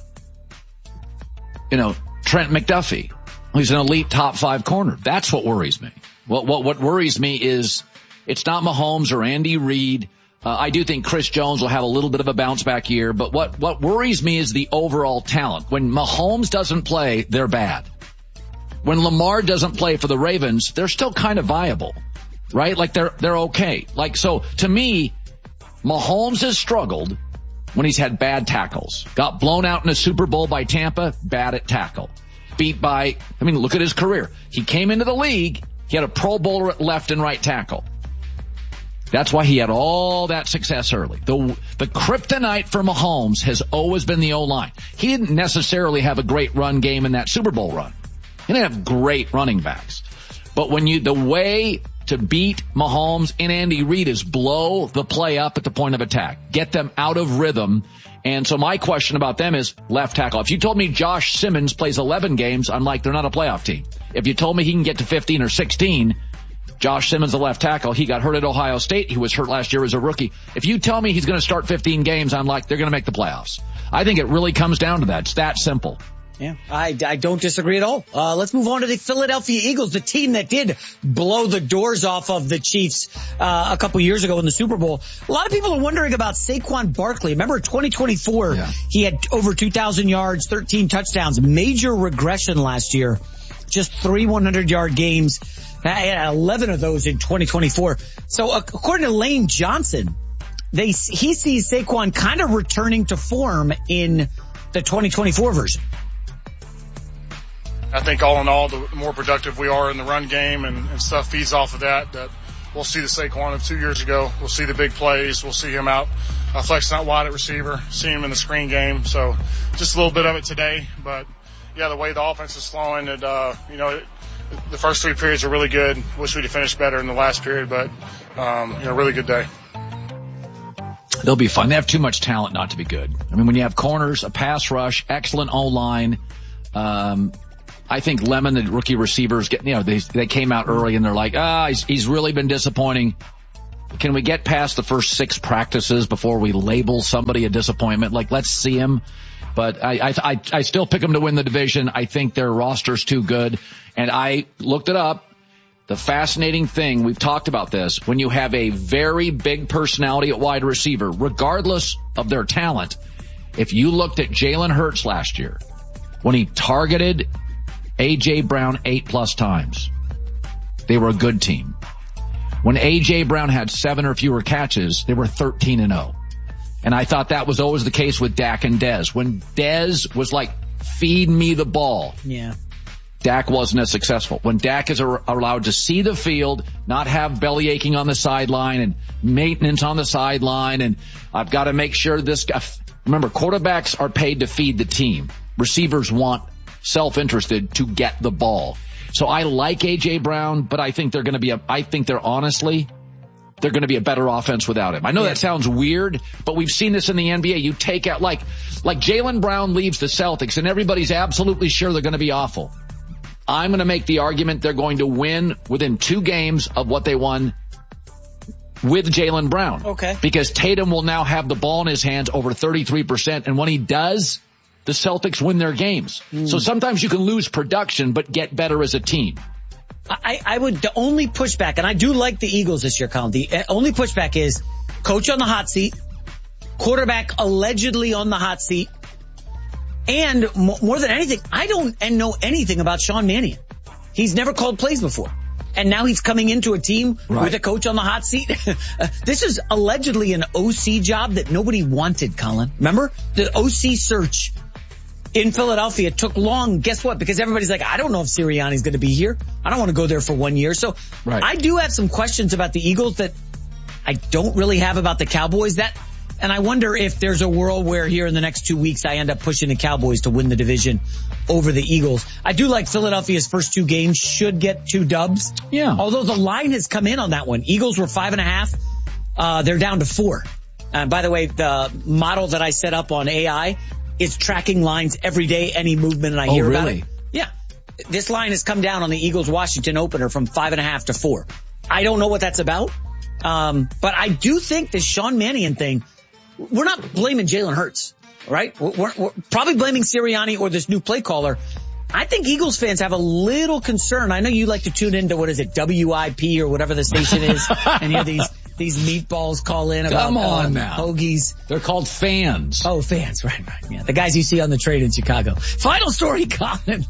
you know, Trent McDuffie, who's an elite top five corner. That's what worries me. What, what, what worries me is it's not Mahomes or Andy Reid. Uh, I do think Chris Jones will have a little bit of a bounce back year, but what, what worries me is the overall talent. When Mahomes doesn't play, they're bad. When Lamar doesn't play for the Ravens, they're still kind of viable, right? Like they're, they're okay. Like, so to me, Mahomes has struggled when he's had bad tackles. Got blown out in a Super Bowl by Tampa, bad at tackle. Beat by, I mean, look at his career. He came into the league, he had a Pro Bowler at left and right tackle. That's why he had all that success early. The, the kryptonite for Mahomes has always been the O-line. He didn't necessarily have a great run game in that Super Bowl run. He didn't have great running backs. But when you, the way to beat Mahomes and Andy Reid is blow the play up at the point of attack. Get them out of rhythm. And so my question about them is left tackle. If you told me Josh Simmons plays eleven games, I'm like, they're not a playoff team. If you told me he can get to fifteen or sixteen, Josh Simmons, the left tackle, he got hurt at Ohio State. He was hurt last year as a rookie. If you tell me he's going to start fifteen games, I'm like, they're going to make the playoffs. I think it really comes down to that. It's that simple. Yeah, I, I don't disagree at all. Uh, let's move on to the Philadelphia Eagles, the team that did blow the doors off of the Chiefs uh, a couple years ago in the Super Bowl. A lot of people are wondering about Saquon Barkley. Remember twenty twenty-four, yeah. He had over two thousand yards, thirteen touchdowns, major regression last year. Just three hundred-yard games. I had eleven of those in twenty twenty-four. So according to Lane Johnson, they he sees Saquon kind of returning to form in the twenty twenty-four version. I think all in all, the more productive we are in the run game and, and stuff feeds off of that, that we'll see the Saquon of two years ago. We'll see the big plays. We'll see him out uh, flexing out wide at receiver, see him in the screen game. So just a little bit of it today. But, yeah, the way the offense is flowing, it, uh, you know, it, the first three periods are really good. Wish we'd have finished better in the last period, but, um, you know, really good day. They'll be fun. They have too much talent not to be good. I mean, when you have corners, a pass rush, excellent O-line, um, I think Lemon, the rookie receivers, get, you know, they, they came out early and they're like, ah, he's, he's really been disappointing. Can we get past the first six practices before we label somebody a disappointment? Like, let's see him. But I, I, I, I still pick them to win the division. I think their roster's too good. And I looked it up. The fascinating thing, we've talked about this, when you have a very big personality at wide receiver, regardless of their talent, if you looked at Jalen Hurts last year, when he targeted A J Brown eight plus times, they were a good team. When A J Brown had seven or fewer catches, they were thirteen and oh. And I thought that was always the case with Dak and Dez. When Dez was like, feed me the ball. Yeah. Dak wasn't as successful. When Dak is allowed to see the field, not have belly aching on the sideline and maintenance on the sideline, and I've got to make sure this guy, remember, quarterbacks are paid to feed the team. Receivers want self-interested to get the ball. So I like A J Brown, but I think they're going to be a, I think they're honestly, they're going to be a better offense without him. I know yeah. that sounds weird, but we've seen this in the N B A. You take out, like, like Jaylen Brown leaves the Celtics and everybody's absolutely sure they're going to be awful. I'm going to make the argument they're going to win within two games of what they won with Jaylen Brown. Okay. Because Tatum will now have the ball in his hands over thirty-three percent. And when he does, the Celtics win their games. Mm. So sometimes you can lose production, but get better as a team. I, I would, the only pushback, and I do like the Eagles this year, Colin, the only pushback is coach on the hot seat, quarterback allegedly on the hot seat, and more than anything, I don't know anything about Sean Mannion. He's never called plays before. And now he's coming into a team right. with a coach on the hot seat. This is allegedly an O C job that nobody wanted, Colin. Remember? The O C search in Philadelphia took long. Guess what? Because everybody's like, I don't know if Sirianni's going to be here. I don't want to go there for one year. So right. I do have some questions about the Eagles that I don't really have about the Cowboys. That, and I wonder if there's a world where here in the next two weeks I end up pushing the Cowboys to win the division over the Eagles. I do like Philadelphia's first two games should get two dubs. Yeah. Although the line has come in on that one. Eagles were five and a half. Uh, they're down to four. And by the way, the model that I set up on A I is tracking lines every day, any movement, and I oh, hear really? about it. Yeah. This line has come down on the Eagles-Washington opener from five and a half to four. I don't know what that's about. Um, but I do think this Sean Mannion thing, we're not blaming Jalen Hurts, right? We're, we're, we're probably blaming Sirianni or this new play caller. I think Eagles fans have a little concern. I know you like to tune into, what is it, W I P or whatever the station is, and hear these these meatballs call in about Come on uh, now. hoagies. They're called fans. Oh, fans, right, right. Yeah, the guys you see on the train in Chicago. Final story, Colin.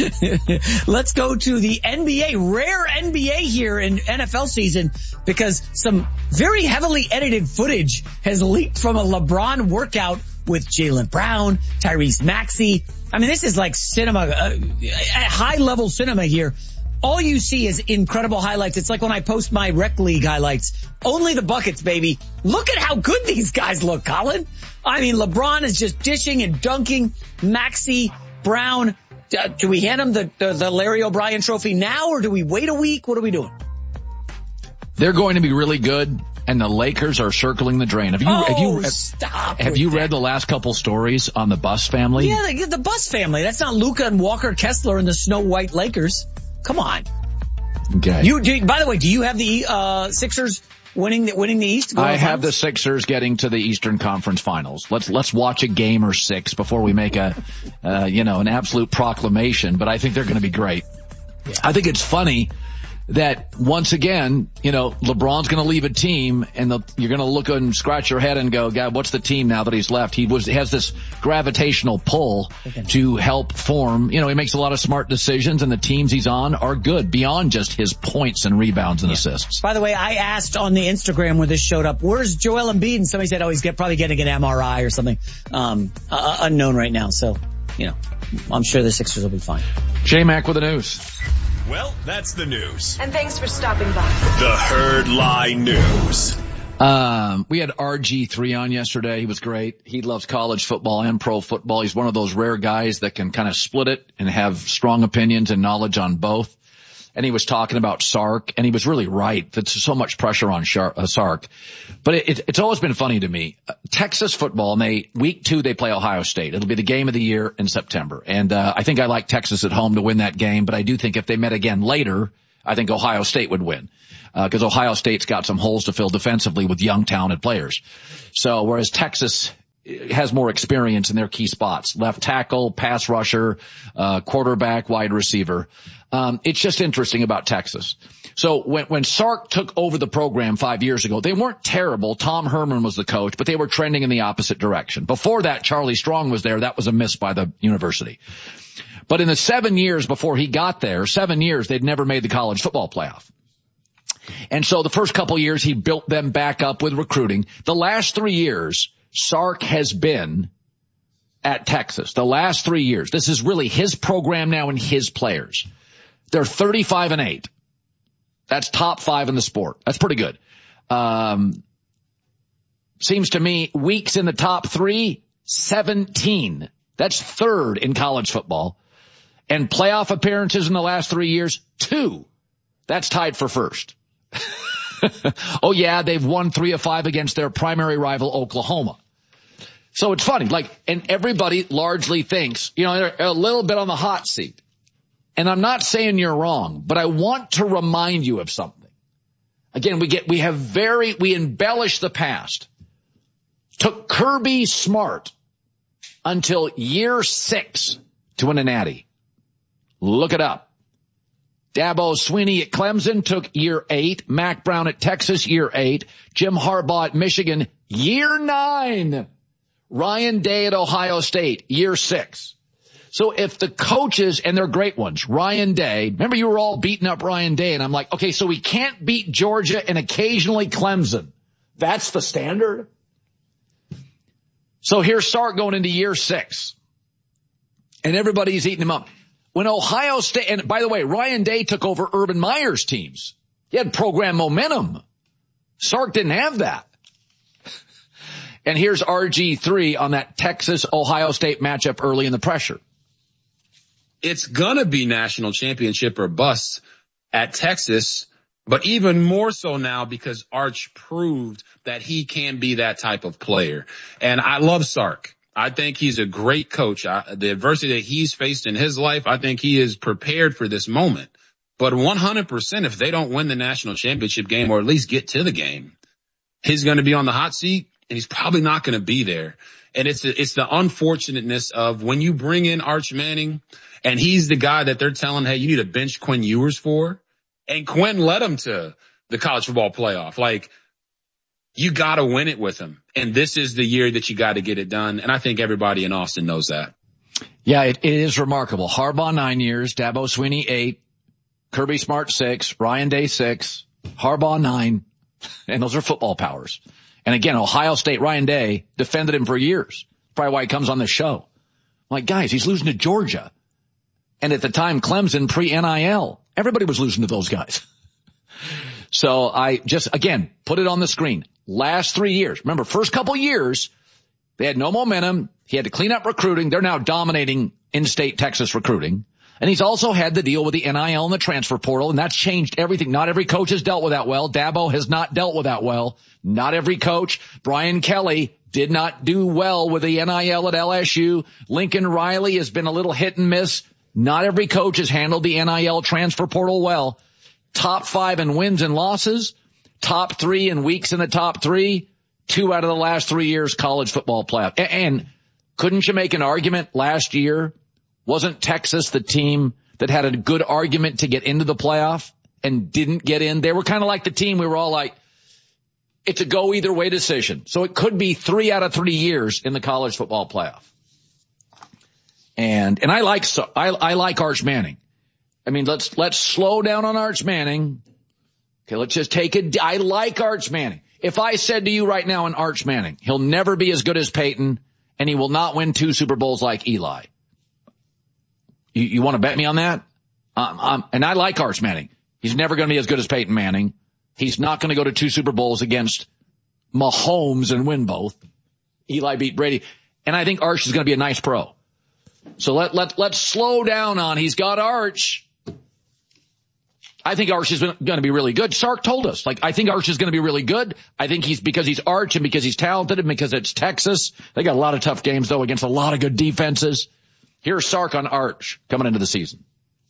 Let's go to the N B A. Rare N B A here in N F L season, because some very heavily edited footage has leaked from a LeBron workout with Jaylen Brown, Tyrese Maxey. I mean, this is like cinema, uh, high level cinema here. All you see is incredible highlights. It's like when I post my rec league highlights. Only the buckets, baby. Look at how good these guys look, Colin. I mean, LeBron is just dishing and dunking. Maxey, Brown. Uh, do we hand him the, the, the Larry O'Brien trophy now, or do we wait a week? What are we doing? They're going to be really good, and the Lakers are circling the drain. Have you, oh, have you, have, stop have you that. read the last couple stories on the Buss family? Yeah, the, the Buss family. That's not Luka and Walker Kessler and the Snow White Lakers. Come on. Okay. You do, by the way, do you have the uh Sixers winning the winning the East? I have the Sixers getting to the Eastern Conference Finals. Let's let's watch a game or six before we make a uh you know an absolute proclamation. But I think they're going to be great. Yeah. I think it's funny that once again, you know, LeBron's going to leave a team, and the, you're going to look and scratch your head and go, God, what's the team now that he's left? He was has this gravitational pull to help form. You know, he makes a lot of smart decisions, and the teams he's on are good beyond just his points and rebounds and yeah. assists. By the way, I asked on the Instagram where this showed up, where's Joel Embiid? And somebody said, oh, he's get, probably getting an M R I or something, um, uh, unknown right now. So, you know, I'm sure the Sixers will be fine. J-Mac with the news. Well, that's the news. And thanks for stopping by. The Herd Line News. Um, we had R G three on yesterday. He was great. He loves college football and pro football. He's one of those rare guys that can kind of split it and have strong opinions and knowledge on both. And he was talking about Sark, and he was really right. There's so much pressure on Shark, uh, Sark. But it, it, it's always been funny to me. Uh, Texas football, and they, week two, they play Ohio State. It'll be the game of the year in September. And, uh, I think I like Texas at home to win that game, but I do think if they met again later, I think Ohio State would win. Uh, cause Ohio State's got some holes to fill defensively with young, talented players. So, whereas Texas has more experience in their key spots, left tackle, pass rusher, uh, quarterback, wide receiver. Um, it's just interesting about Texas. So when, when Sark took over the program five years ago, they weren't terrible. Tom Herman was the coach, but they were trending in the opposite direction. Before that, Charlie Strong was there. That was a miss by the university. But in the seven years before he got there, seven years, they'd never made the college football playoff. And so the first couple years, he built them back up with recruiting. The last three years, Sark has been at Texas. The last three years. This is really his program now and his players. They're thirty-five and eight. That's top five in the sport. That's pretty good. Um, seems to me weeks in the top three, seventeen. That's third in college football. And playoff appearances in the last three years, two. That's tied for first. Oh yeah, they've won three of five against their primary rival, Oklahoma. So it's funny, like, and everybody largely thinks, you know, they're a little bit on the hot seat. And I'm not saying you're wrong, but I want to remind you of something. Again, we get, we have very, we embellish the past. Took Kirby Smart until year six to win a natty. Look it up. Dabo Swinney at Clemson took year eight. Mac Brown at Texas, year eight. Jim Harbaugh at Michigan, year nine. Ryan Day at Ohio State, year six. So if the coaches, and they're great ones, Ryan Day, remember you were all beating up Ryan Day, and I'm like, okay, so we can't beat Georgia and occasionally Clemson. That's the standard? So here's Sark going into year six. And everybody's eating him up. When Ohio State, and by the way, Ryan Day took over Urban Meyer's teams. He had program momentum. Sark didn't have that. And here's R G three on that Texas-Ohio State matchup early in the pressure. It's gonna be national championship or bust at Texas. But even more so now because Arch proved that he can be that type of player. And I love Sark. I think he's a great coach. I, the adversity that he's faced in his life, I think he is prepared for this moment. But one hundred percent, if they don't win the national championship game or at least get to the game, he's going to be on the hot seat and he's probably not going to be there. And it's, it's the unfortunateness of when you bring in Arch Manning and he's the guy that they're telling, hey, you need to bench Quinn Ewers for. And Quinn led him to the college football playoff. Like, you got to win it with him. And this is the year that you got to get it done. And I think everybody in Austin knows that. Yeah, it, it is remarkable. Harbaugh nine years, Dabo Swinney eight, Kirby Smart six, Ryan Day six, Harbaugh nine. And those are football powers. And again, Ohio State, Ryan Day defended him for years. Probably why he comes on this show. I'm like, guys, he's losing to Georgia. And at the time, Clemson pre-N I L. Everybody was losing to those guys. So I just, again, put it on the screen. Last three years. Remember, first couple years, they had no momentum. He had to clean up recruiting. They're now dominating in-state Texas recruiting. And he's also had to deal with the N I L and the transfer portal, and that's changed everything. Not every coach has dealt with that well. Dabo has not dealt with that well. Not every coach. Brian Kelly did not do well with the N I L at L S U. Lincoln Riley has been a little hit and miss. Not every coach has handled the N I L transfer portal well. Top five in wins and losses. Top three in weeks in the top three. Two out of the last three years college football playoff. And couldn't you make an argument last year? Wasn't Texas the team that had a good argument to get into the playoff and didn't get in? They were kind of like the team we were all like, it's a go either way decision. So it could be three out of three years in the college football playoff. And, and I like, so, I, I like Arch Manning. I mean, let's, let's slow down on Arch Manning. Okay, let's just take it. I like Arch Manning. If I said to you right now in Arch Manning, he'll never be as good as Peyton and he will not win two Super Bowls like Eli. You, you want to bet me on that? Um, um, and I like Arch Manning. He's never going to be as good as Peyton Manning. He's not going to go to two Super Bowls against Mahomes and win both. Eli beat Brady. And I think Arch is going to be a nice pro. So let, let, let's slow down on, he's got Arch. I think Arch is going to be really good. Sark told us, like, I think Arch is going to be really good. I think he's, because he's Arch and because he's talented and because it's Texas. They got a lot of tough games though against a lot of good defenses. Here's Sark on Arch coming into the season.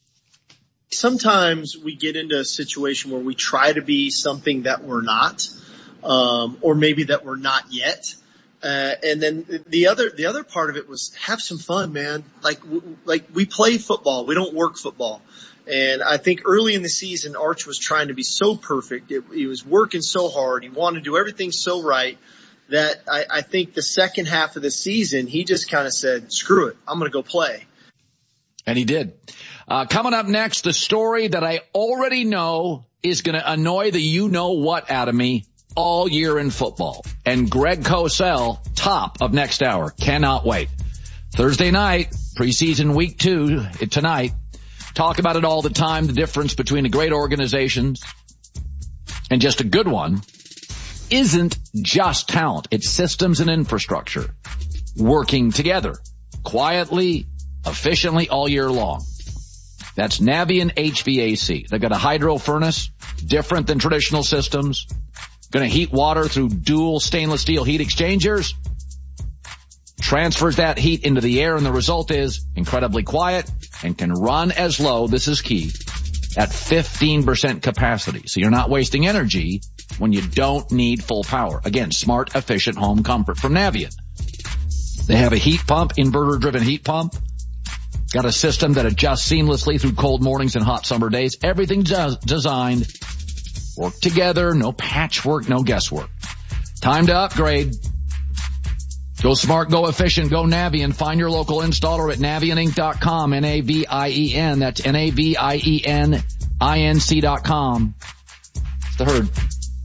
Sometimes we get into a situation where we try to be something that we're not, um, or maybe that we're not yet. Uh, and then the other, the other part of it was have some fun, man. Like, like we play football. We don't work football. And I think early in the season, Arch was trying to be so perfect. It, he was working so hard. He wanted to do everything so right that I, I think the second half of the season, he just kind of said, screw it. I'm going to go play. And he did. Uh, coming up next, the story that I already know is going to annoy the you-know-what out of me all year in football. And Greg Cosell, top of next hour. Cannot wait. Thursday night, preseason week two, tonight. Talk about it all the time, the difference between a great organization and just a good one isn't just talent. It's systems and infrastructure working together quietly, efficiently all year long. That's Navien H V A C. They've got a hydro furnace, different than traditional systems. Going to heat water through dual stainless steel heat exchangers. Transfers that heat into the air, and the result is incredibly quiet and can run as low, this is key, at fifteen percent capacity. So you're not wasting energy when you don't need full power. Again, smart, efficient home comfort from Navien. They have a heat pump, inverter-driven heat pump. Got a system that adjusts seamlessly through cold mornings and hot summer days. Everything's designed. Work together, no patchwork, no guesswork. Time to upgrade. Go smart, go efficient, go Navien. Find your local installer at Navien Inc dot com, N A V I E N. That's N A V I E N I N C dot com. It's the Herd.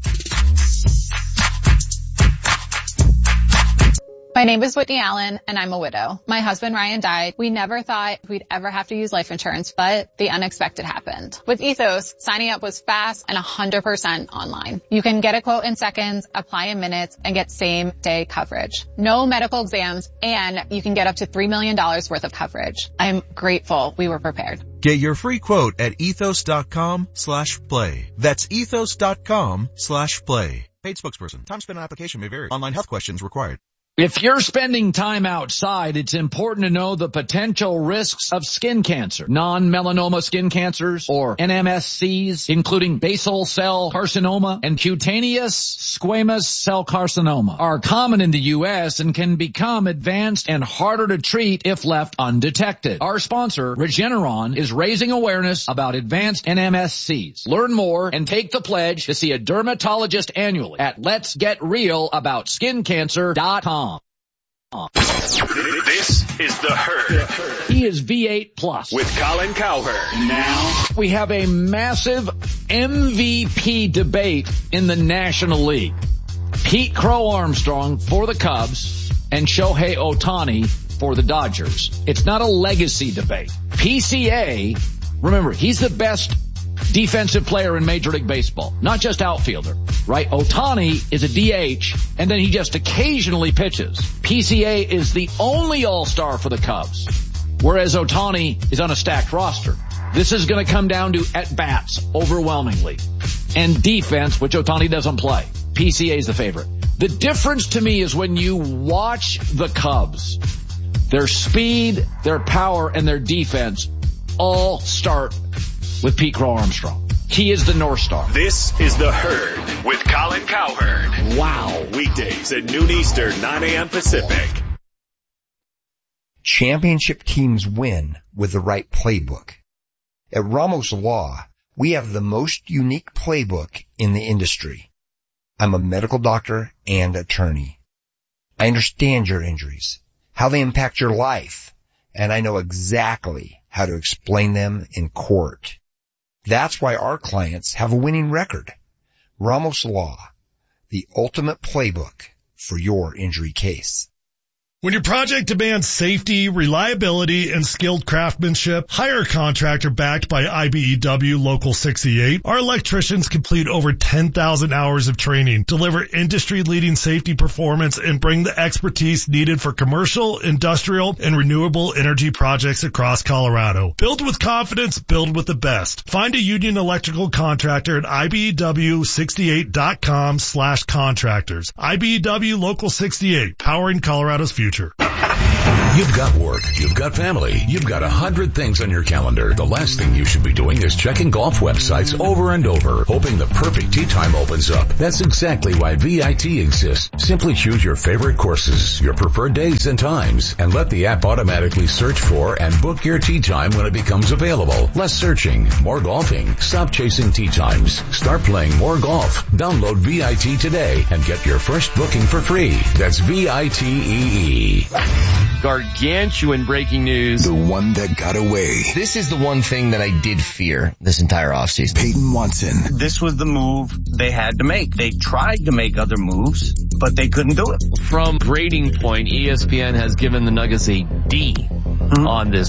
My name is Whitney Allen, and I'm a widow. My husband, Ryan, died. We never thought we'd ever have to use life insurance, but the unexpected happened. With Ethos, signing up was fast and one hundred percent online. You can get a quote in seconds, apply in minutes, and get same-day coverage. No medical exams, and you can get up to three million dollars worth of coverage. I'm grateful we were prepared. Get your free quote at ethos.com slash play. That's ethos.com slash play. Paid spokesperson. Time spent on application may vary. Online health questions required. If you're spending time outside, it's important to know the potential risks of skin cancer. Non-melanoma skin cancers, or N M S Cs, including basal cell carcinoma and cutaneous squamous cell carcinoma, are common in the U S and can become advanced and harder to treat if left undetected. Our sponsor, Regeneron, is raising awareness about advanced N M S Cs. Learn more and take the pledge to see a dermatologist annually at lets get real about skin cancer dot com. This is The Herd. He is V eight plus. With Colin Cowherd. Now, we have a massive M V P debate in the National League. Pete Crow Armstrong for the Cubs and Shohei Ohtani for the Dodgers. It's not a legacy debate. P C A, remember, he's the best defensive player in Major League Baseball, not just outfielder, right? Ohtani is a D H, and then he just occasionally pitches. P C A is the only all-star for the Cubs, whereas Ohtani is on a stacked roster. This is going to come down to at-bats overwhelmingly, and defense, which Ohtani doesn't play. P C A is the favorite. The difference to me is when you watch the Cubs, their speed, their power, and their defense all start with Pete Crow Armstrong. He is the North Star. This is The Herd with Colin Cowherd. Wow. Weekdays at noon Eastern, nine a.m. Pacific. Championship teams win with the right playbook. At Ramos Law, we have the most unique playbook in the industry. I'm a medical doctor and attorney. I understand your injuries, how they impact your life, and I know exactly how to explain them in court. That's why our clients have a winning record. Ramos Law, the ultimate playbook for your injury case. When your project demands safety, reliability, and skilled craftsmanship, hire a contractor backed by I B E W Local sixty-eight. Our electricians complete over ten thousand hours of training, deliver industry-leading safety performance, and bring the expertise needed for commercial, industrial, and renewable energy projects across Colorado. Build with confidence, build with the best. Find a Union Electrical contractor at I B E W sixty-eight dot com slash contractors. I B E W Local sixty-eight, powering Colorado's future. You've got work, you've got family, you've got a hundred things on your calendar. The last thing you should be doing is checking golf websites over and over, hoping the perfect tee time opens up. That's exactly why V I T exists. Simply choose your favorite courses, your preferred days and times, and let the app automatically search for and book your tee time when it becomes available. Less searching, more golfing. Stop chasing tee times. Start playing more golf. Download V I T today and get your first booking for free. That's V I T E E. Gargantuan breaking news. The one that got away. This is the one thing that I did fear this entire offseason. Peyton Watson. This was the move they had to make. They tried to make other moves, but they couldn't do it. From Rating Point, E S P N has given the Nuggets a D mm-hmm. on this